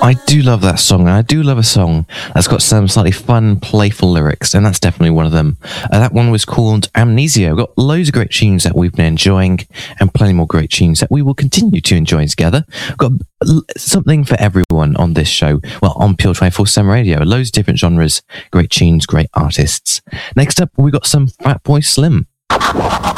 I do love that song, and I do love a song that's got some slightly fun, playful lyrics, and that's definitely one of them. That one was called Amnesia. We've got loads of great tunes that we've been enjoying, and plenty more great tunes that we will continue to enjoy together. We've got something for everyone on this show. Well, on Pure 24/7 Radio, loads of different genres, great tunes, great artists. Next up, we've got some Fatboy Slim.